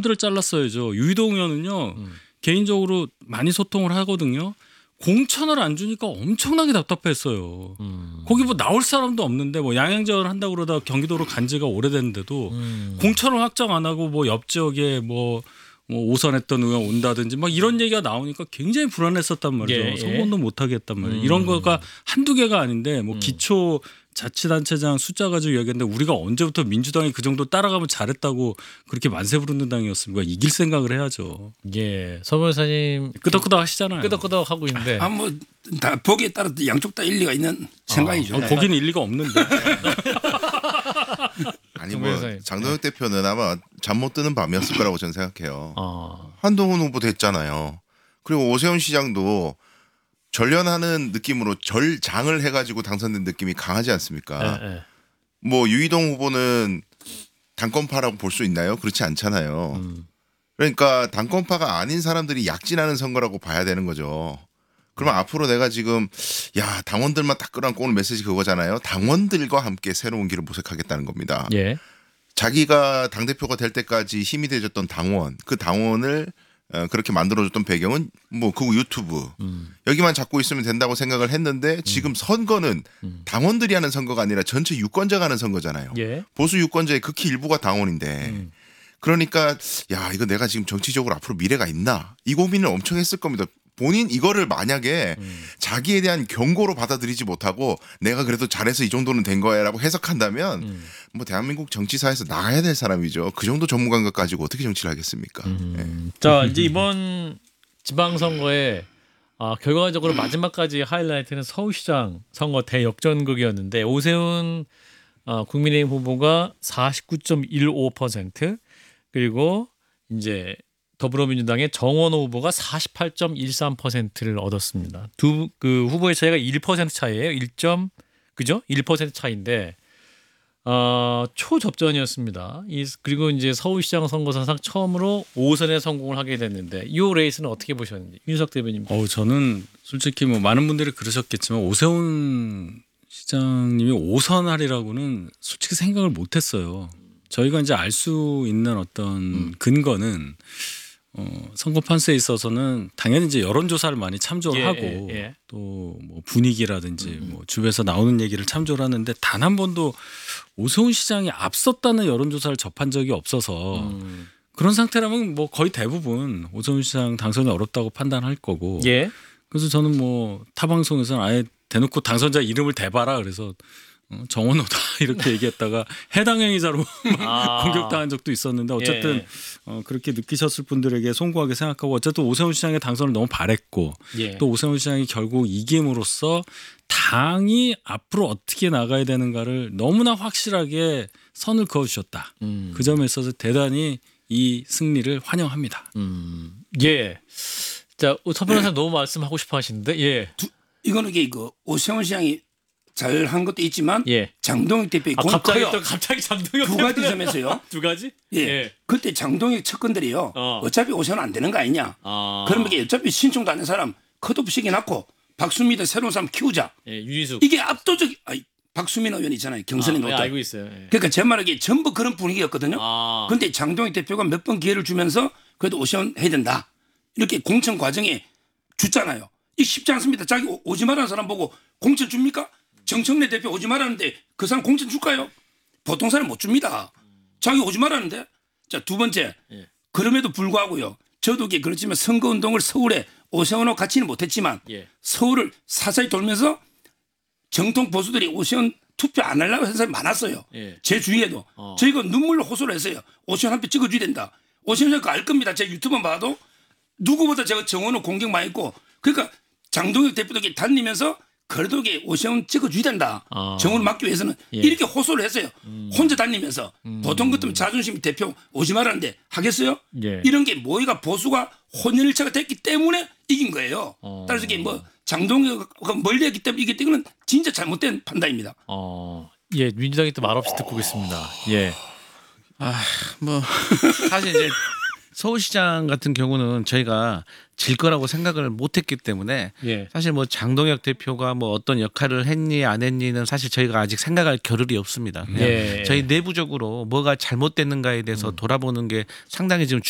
사람들을 잘랐어야죠. 유이동 의원은요. 개인적으로 많이 소통을 하거든요. 공천을 안 주니까 엄청나게 답답했어요. 거기 뭐 나올 사람도 없는데 뭐 양양전을 한다고 그러다 경기도로 간 지가 오래됐는데도 공천을 확정 안 하고 뭐 옆 지역에 뭐 오선했던 의원 온다든지 막 이런 얘기가 나오니까 굉장히 불안했었단 말이죠. 예, 예. 선거도 못 하겠단 말이에요. 이런 거가 한두 개가 아닌데 뭐 기초 자치단체장 숫자 가지고 이야기했는데 우리가 언제부터 민주당이 그 정도 따라가면 잘했다고 그렇게 만세 부르는 당이었습니까? 이길 생각을 해야죠. 예, 서 변호사님 끄덕끄덕 하시잖아요. 끄덕끄덕 하고 있는데 다 보기에 따라 양쪽 다 일리가 있는 생각이죠. 거기는 일리가 없는데. 아니 뭐 장동혁 대표는 아마 잠 못 드는 밤이었을 거라고 저는 생각해요. 한동훈 후보 됐잖아요. 그리고 오세훈 시장도 전련하는 느낌으로 절장을 해가지고 당선된 느낌이 강하지 않습니까? 예. 뭐 유이동 후보는 당권파라고 볼 수 있나요? 그렇지 않잖아요. 그러니까 당권파가 아닌 사람들이 약진하는 선거라고 봐야 되는 거죠. 그러면 앞으로 내가 지금 야 당원들만 딱 끌어안고 오는 메시지 그거잖아요. 당원들과 함께 새로운 길을 모색하겠다는 겁니다. 예. 자기가 당대표가 될 때까지 힘이 돼줬던 당원, 그 당원을 그렇게 만들어줬던 배경은 뭐 그 유튜브 여기만 잡고 있으면 된다고 생각을 했는데 지금 선거는 당원들이 하는 선거가 아니라 전체 유권자가 하는 선거잖아요. 예. 보수 유권자의 극히 일부가 당원인데 그러니까 야 이거 내가 지금 정치적으로 앞으로 미래가 있나 이 고민을 엄청 했을 겁니다. 본인 이거를 만약에 자기에 대한 경고로 받아들이지 못하고 내가 그래도 잘해서 이 정도는 된 거야라고 해석한다면 뭐 대한민국 정치사에서 나가야 될 사람이죠. 그 정도 전문감각 가지고 어떻게 정치를 하겠습니까? 예. 자 이제 이번 지방선거에 결과적으로 마지막까지 하이라이트는 서울시장 선거 대역전극이었는데 오세훈 국민의힘 후보가 49.15% 그리고 이제 더불어민주당의 정원호 후보가 48.13%를 얻었습니다. 두 그 후보의 차이가 1% 차이예요. 1% 차이인데 초접전이었습니다. 그리고 이제 서울시장 선거사상 처음으로 5선에 성공을 하게 됐는데 이 레이스는 어떻게 보셨는지 윤석 대변인. 저는 솔직히 뭐 많은 분들이 그러셨겠지만 오세훈 시장님이 5선 하리라고는 솔직히 생각을 못했어요. 저희가 이제 알 수 있는 어떤 근거는 선거 판세에 있어서는 당연히 이제 여론조사를 많이 참조를 하고 또 뭐 분위기라든지 뭐 주변에서 나오는 얘기를 참조를 하는데 단 한 번도 오세훈 시장이 앞섰다는 여론조사를 접한 적이 없어서 그런 상태라면 뭐 거의 대부분 오세훈 시장 당선이 어렵다고 판단할 거고 그래서 저는 뭐 타 방송에서는 아예 대놓고 당선자 이름을 대봐라 그래서 정원호다 이렇게 얘기했다가 해당 행위자로 공격당한 적도 있었는데 어쨌든 그렇게 느끼셨을 분들에게 송구하게 생각하고 어쨌든 오세훈 시장의 당선을 너무 바랬고 또 오세훈 시장이 결국 이김으로써 당이 앞으로 어떻게 나가야 되는가를 너무나 확실하게 선을 그어주셨다. 그 점에 있어서 대단히 이 승리를 환영합니다. 예. 자, 서 변호사 너무 말씀하고 싶어 하시는데 이거는 그 오세훈 시장이 잘한 것도 있지만 장동혁 대표의 공커요. 갑자기 장동혁 두 가지 점에서요. 두 가지? 그때 장동혁 측근들이요. 어차피 오세훈 안 되는 거 아니냐. 그러면 이게 어차피 신청도 안 된 사람 컷오프 시켜놨고 박수미든 새로운 사람 키우자. 윤희숙. 이게 압도적. 박수민 의원 있잖아요. 경선에 놓았다. 알고 있어요. 그러니까 제 말은 이게 전부 그런 분위기였거든요. 그런데 장동혁 대표가 몇 번 기회를 주면서 그래도 오세훈 해야 된다. 이렇게 공천 과정에 줬잖아요. 이 쉽지 않습니다. 자기 오지 말라는 사람 보고 공천 줍니까? 정청래 대표 오지 말았는데 그 사람 공천 줄까요? 보통 사람 못 줍니다. 자기 오지 말았는데. 자, 두 번째. 그럼에도 불구하고요. 저도 그렇지만 선거운동을 서울에 오세훈하고 같이는 못했지만 서울을 사사히 돌면서 정통 보수들이 오세훈 투표 안 하려고 하는 사람이 많았어요. 제 주위에도. 저희가 눈물로 호소를 했어요. 오세훈 한 표 찍어줘야 된다. 오세훈 그거 알 겁니다. 제가 유튜브 봐도 누구보다 제가 정원호 공격 많이 했고 그러니까 장동혁 대표도 다니면서 그래도 오세훈 찍어줘야 된다. 정원을 막기 위해서는 이렇게 호소를 했어요. 혼자 다니면서 보통 같으면 자존심 대표 오지 말았는데 하겠어요? 이런 게 모의가 보수가 혼연일체가 됐기 때문에 이긴 거예요. 따라서 이게 뭐 장동혁과 멀리했기 때문에 이게 이거는 진짜 잘못된 판단입니다. 민주당이 또 말없이 듣고 있습니다. 뭐 사실 이제 서울시장 같은 경우는 저희가 질 거라고 생각을 못했기 때문에 사실 뭐 장동혁 대표가 뭐 어떤 역할을 했니 안 했니는 사실 저희가 아직 생각할 겨를이 없습니다. 저희 내부적으로 뭐가 잘못됐는가에 대해서 돌아보는 게 상당히 지금